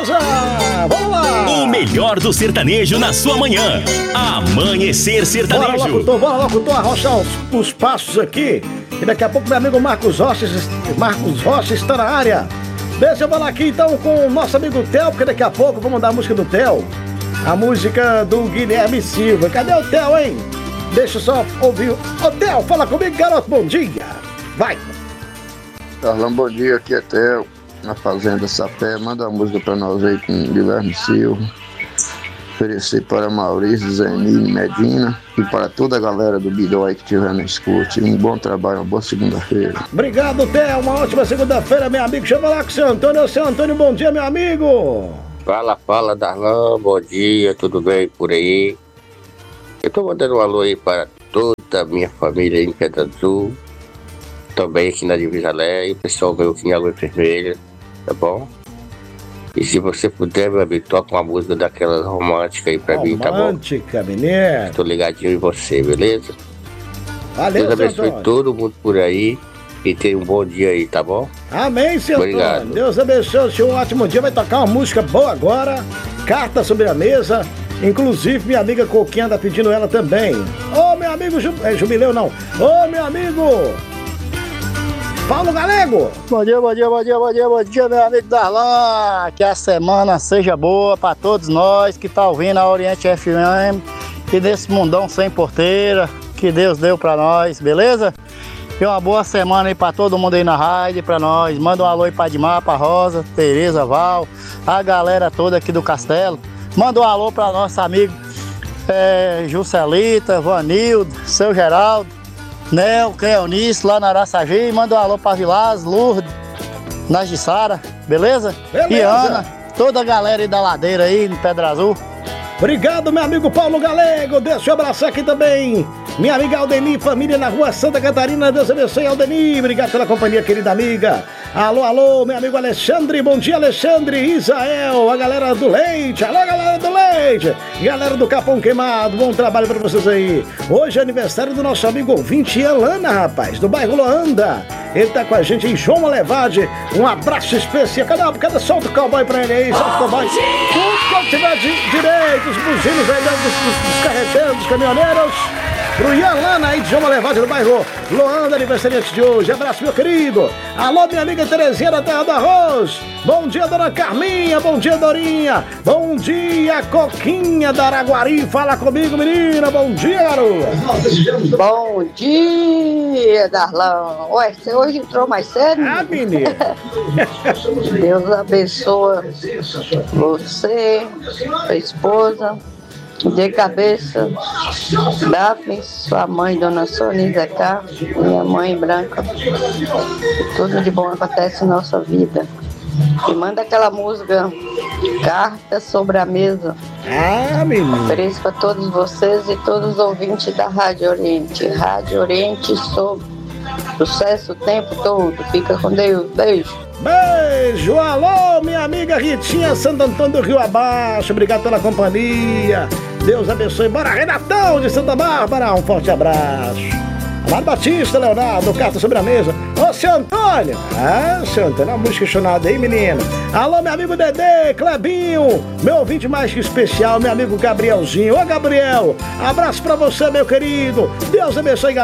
beleza? Vamos lá! O melhor do sertanejo na sua manhã. Amanhecer Sertanejo. Bora, locutor, arrochar os passos aqui. E daqui a pouco meu amigo Marcos Rossi está na área. Deixa eu falar aqui então com o nosso amigo Theo, porque daqui a pouco vamos dar a música do Theo. A música do Guilherme Silva. Cadê o Theo, hein? Deixa eu só ouvir. Ô Theo, fala comigo, garoto, bom dia. Vai. Carlão, bom dia, aqui é Theo, na Fazenda Sapé. Manda uma música pra nós aí com o Guilherme Silva. Oferecer para Maurício, Zeni, Medina e para toda a galera do Bidó aí que estiver no escute. Um bom trabalho, uma boa segunda-feira. Obrigado, Theo. Uma ótima segunda-feira, meu amigo. Chama lá com o seu Antônio. Seu Antônio, bom dia, meu amigo. Fala, Darlan. Bom dia, tudo bem por aí? Eu tô mandando um alô aí para toda a minha família aí em Pedra Azul. Também aqui na Divisa Lé. E o pessoal veio aqui em Água Vermelha, tá bom? E se você puder, meu amigo, toca uma música daquelas românticas aí pra mim, tá bom? Romântica, menino. Tô ligadinho em você, beleza? Valeu, Deus abençoe Antônio. todo mundo por aí e tenha um bom dia aí, tá bom? Amém, seu Obrigado. Antônio. Deus abençoe o senhor. Um ótimo dia. Vai tocar uma música boa agora. Carta sobre a mesa. Inclusive, minha amiga Coquinha tá pedindo ela também. Ô, meu amigo Jubileu, não. Ô, meu amigo Paulo Galego. Bom dia, meu amigo Darlan. Que a semana seja boa para todos nós que tá ouvindo a Oriente FM e desse mundão sem porteira que Deus deu para nós, beleza? E uma boa semana aí para todo mundo aí na rádio, para nós. Manda um alô aí pra Edmar, pra Rosa, Tereza, Val, a galera toda aqui do Castelo. Manda um alô para nosso amigo Juscelita, Vanildo, seu Geraldo, Nel, Cleonice, lá na Araçagi. Manda um alô pra Vilaz, Lourdes, Najissara, beleza? E Ana, toda a galera aí da ladeira aí, em Pedra Azul. Obrigado, meu amigo Paulo Galego. Deixa eu abraçar aqui também minha amiga Aldeni, família na rua Santa Catarina. Deus abençoe, Aldeni. Obrigado pela companhia, querida amiga. Alô, meu amigo Alexandre. Bom dia, Alexandre. Isael, a galera do Leite. Alô, galera do Leite. Galera do Capão Queimado. Bom trabalho pra vocês aí. Hoje é aniversário do nosso amigo ouvinte Alana, rapaz, do bairro Loanda. Ele tá com a gente em João Levade. Um abraço especial. Cada solta o cowboy pra ele aí. Solta o cowboy. Tudo quanto tiver direito. Os buzinos aí dos carreteiros, dos caminhoneiros. Pro Ian Lana aí de João Levade do bairro Loanda, aniversariante de hoje. Abraço, meu querido. Alô, minha amiga Terezinha da Terra do Arroz. Bom dia, dona Carminha. Bom dia, Dorinha. Bom dia, Coquinha da Araguari. Fala comigo, menina. Bom dia, garota. Bom dia, Darlan. Ué, você hoje entrou mais cedo? Ah, menina. Deus abençoe você, sua esposa. De cabeça, Daphne, sua mãe, Dona Sônia Zecá, minha mãe Branca. Tudo de bom acontece em nossa vida. E manda aquela música, Carta sobre a Mesa. Ah, menino. Ofereço para todos vocês e todos os ouvintes da Rádio Oriente. Rádio Oriente, sucesso o tempo todo. Fica com Deus. Beijo. Beijo, alô, minha amiga Ritinha Santo Antônio do Rio Abaixo, obrigado pela companhia, Deus abençoe. Bora, Renatão de Santa Bárbara, um forte abraço. Amado Batista, Leonardo, Carta sobre a Mesa. Ô, seu Antônio. Seu Antônio, uma música questionada aí, menino. Alô, meu amigo Dedê, Clebinho, meu ouvinte mais que especial, meu amigo Gabrielzinho. Ô, Gabriel, abraço pra você, meu querido. Deus abençoe, galera.